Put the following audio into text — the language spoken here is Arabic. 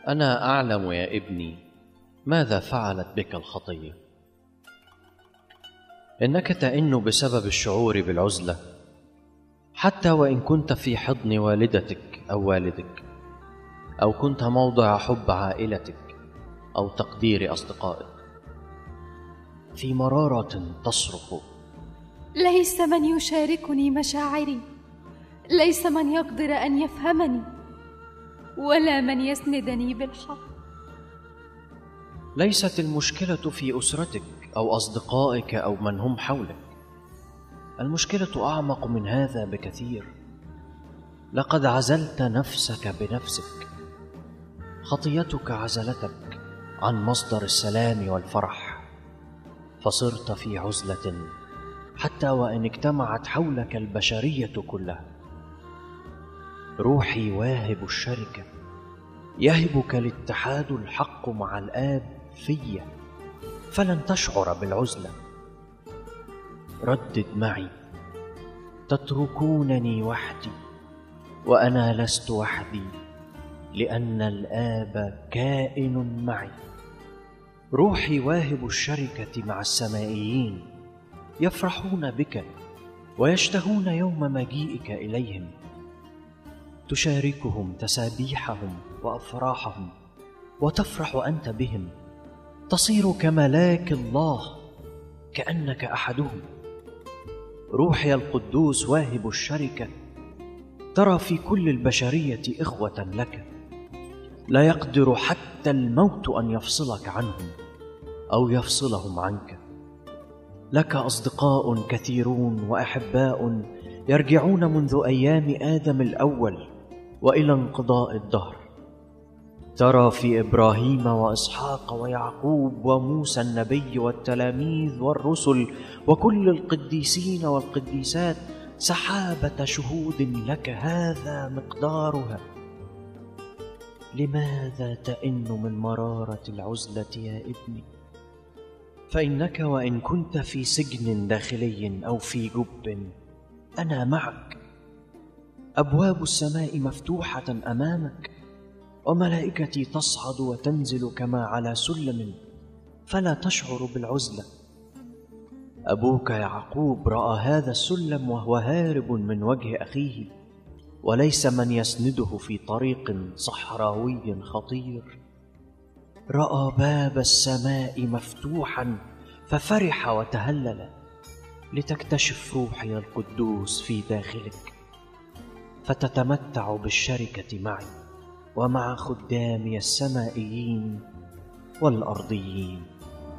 أنا أعلم يا ابني ماذا فعلت بك الخطية. إنك تئن بسبب الشعور بالعزلة، حتى وإن كنت في حضن والدتك أو والدك، أو كنت موضع حب عائلتك أو تقدير أصدقائك. في مرارة تصرخ: ليس من يشاركني مشاعري، ليس من يقدر أن يفهمني، ولا من يسندني بالحق. ليست المشكلة في أسرتك أو أصدقائك أو من هم حولك، المشكلة أعمق من هذا بكثير. لقد عزلت نفسك بنفسك. خطيتك عزلتك عن مصدر السلام والفرح، فصرت في عزلة حتى وإن اجتمعت حولك البشرية كلها. روحي واهب الشركة يهبك الاتحاد الحق مع الآب في، فلن تشعر بالعزلة. ردد معي: تتركونني وحدي وأنا لست وحدي، لأن الآب كائن معي. روحي واهب الشركة مع السمائيين، يفرحون بك ويشتهون يوم مجيئك إليهم. تشاركهم تسابيحهم وأفراحهم، وتفرح أنت بهم. تصير كملاك الله، كأنك أحدهم. روحي القدوس واهب الشركة، ترى في كل البشرية إخوة لك، لا يقدر حتى الموت أن يفصلك عنهم أو يفصلهم عنك. لك أصدقاء كثيرون وأحباء يرجعون منذ أيام آدم الأول وإلى انقضاء الدهر. ترى في إبراهيم وإسحاق ويعقوب وموسى النبي والتلاميذ والرسل وكل القديسين والقديسات سحابة شهود لك، هذا مقدارها. لماذا تئن من مرارة العزلة يا ابني؟ فإنك وإن كنت في سجن داخلي أو في جب، أنا معك. أبواب السماء مفتوحة أمامك، وملائكتي تصعد وتنزل كما على سلم، فلا تشعر بالعزلة. أبوك يعقوب رأى هذا السلم وهو هارب من وجه أخيه، وليس من يسنده في طريق صحراوي خطير. رأى باب السماء مفتوحا ففرح وتهلل، لتكتشف روحي القدوس في داخلك، فتتمتع بالشركة معي ومع خدامي السمائيين والأرضيين.